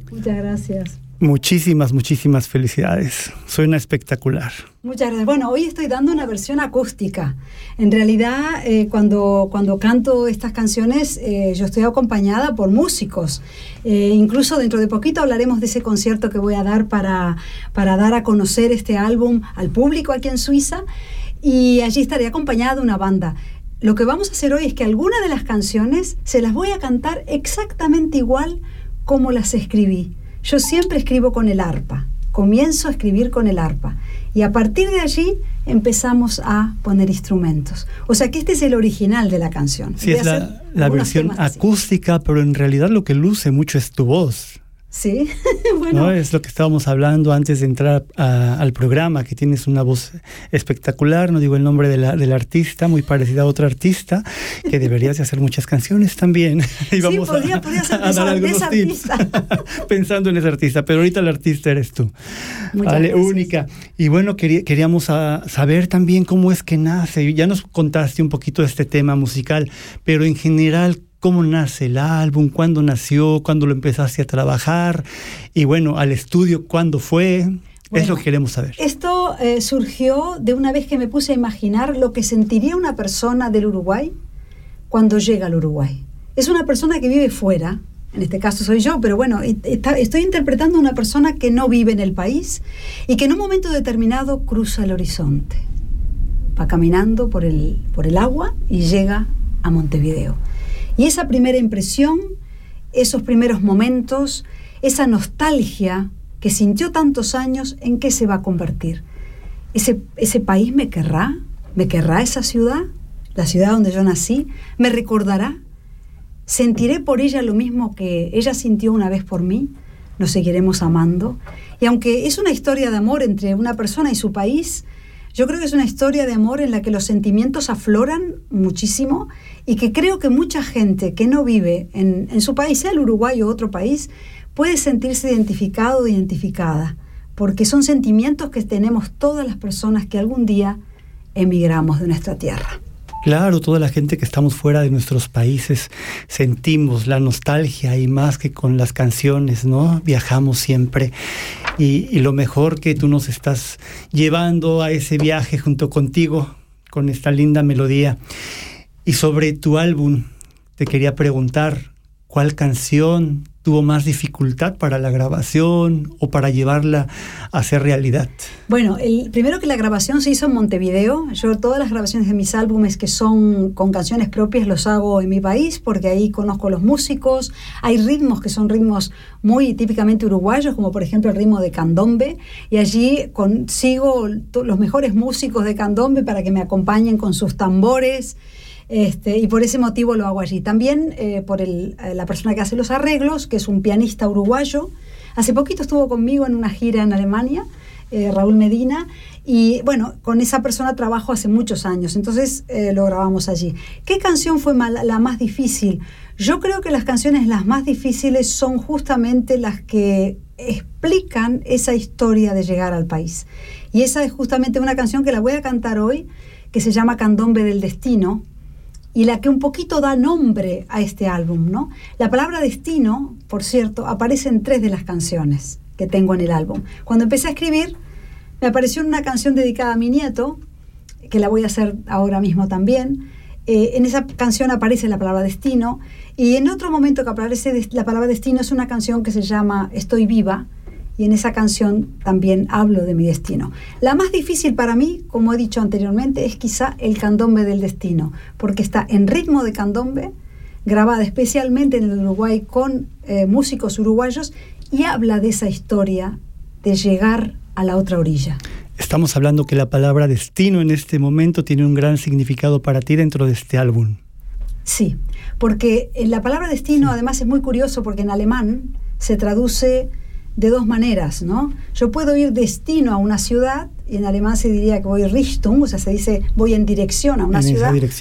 Muchas gracias. Muchísimas felicidades. Suena espectacular. Muchas gracias. Bueno, hoy estoy dando una versión acústica. En realidad, cuando canto estas canciones, yo estoy acompañada por músicos. Incluso dentro de poquito hablaremos de ese concierto que voy a dar para dar a conocer este álbum al público aquí en Suiza. Y allí estaré acompañada de una banda. Lo que vamos a hacer hoy es que algunas de las canciones se las voy a cantar exactamente igual como las escribí. Yo siempre escribo con el arpa, comienzo a escribir con el arpa y a partir de allí empezamos a poner instrumentos. O sea que este es el original de la canción. Sí, es la versión acústica, pero en realidad lo que luce mucho es tu voz. Sí, bueno. ¿No? Es lo que estábamos hablando antes de entrar al programa, que tienes una voz espectacular, no digo el nombre del artista, muy parecida a otra artista, que deberías de hacer muchas canciones también. Y vamos podría ser a dar algunos tips pensando en ese artista, pero ahorita el artista eres tú. Vale, única. Y bueno, queríamos saber también cómo es que nace. Ya nos contaste un poquito de este tema musical, pero en general, ¿cómo nace el álbum? ¿Cuándo nació? ¿Cuándo lo empezaste a trabajar? Y bueno, al estudio, ¿cuándo fue? Bueno, es lo que queremos saber. Esto surgió de una vez que me puse a imaginar lo que sentiría una persona del Uruguay cuando llega al Uruguay. Es una persona que vive fuera, en este caso soy yo, pero bueno, estoy interpretando a una persona que no vive en el país y que en un momento determinado cruza el horizonte. Va caminando por el agua y llega a Montevideo. Y esa primera impresión, esos primeros momentos, esa nostalgia que sintió tantos años, ¿en qué se va a convertir? ¿Ese país me querrá? ¿Me querrá esa ciudad? ¿La ciudad donde yo nací? ¿Me recordará? ¿Sentiré por ella lo mismo que ella sintió una vez por mí? ¿Nos seguiremos amando? Y aunque es una historia de amor entre una persona y su país, yo creo que es una historia de amor en la que los sentimientos afloran muchísimo y que creo que mucha gente que no vive en su país, sea el Uruguay o otro país, puede sentirse identificado o identificada, porque son sentimientos que tenemos todas las personas que algún día emigramos de nuestra tierra. Claro, toda la gente que estamos fuera de nuestros países sentimos la nostalgia y más que con las canciones, ¿no? Viajamos siempre y lo mejor que tú nos estás llevando a ese viaje junto contigo con esta linda melodía. Y sobre tu álbum, te quería preguntar, ¿cuál canción tuvo más dificultad para la grabación o para llevarla a ser realidad? Bueno, primero que la grabación se hizo en Montevideo. Yo todas las grabaciones de mis álbumes que son con canciones propias los hago en mi país porque ahí conozco los músicos. Hay ritmos que son ritmos muy típicamente uruguayos, como por ejemplo el ritmo de candombe, y allí consigo los mejores músicos de candombe para que me acompañen con sus tambores. Y por ese motivo lo hago allí. También por la persona que hace los arreglos, que es un pianista uruguayo. Hace poquito estuvo conmigo en una gira en Alemania, Raúl Medina, y bueno, con esa persona trabajo hace muchos años, entonces lo grabamos allí. ¿Qué canción fue la más difícil? Yo creo que las canciones las más difíciles son justamente las que explican esa historia de llegar al país. Y esa es justamente una canción que la voy a cantar hoy, que se llama Candombe del Destino, y la que un poquito da nombre a este álbum, ¿no? La palabra destino, por cierto, aparece en 3 de las canciones que tengo en el álbum. Cuando empecé a escribir, me apareció una canción dedicada a mi nieto, que la voy a hacer ahora mismo también. En esa canción aparece la palabra destino, y en otro momento que aparece la palabra destino es una canción que se llama Estoy viva, y en esa canción también hablo de mi destino. La más difícil para mí, como he dicho anteriormente, es quizá el Candombe del Destino, porque está en ritmo de candombe, grabada especialmente en el Uruguay con músicos uruguayos, y habla de esa historia de llegar a la otra orilla. Estamos hablando que la palabra destino en este momento tiene un gran significado para ti dentro de este álbum. Sí, porque la palabra destino además es muy curioso porque en alemán se traduce de 2 maneras, ¿no? Yo puedo ir destino a una ciudad y en alemán se diría que voy Richtung, o sea, se dice voy en dirección a una ciudad.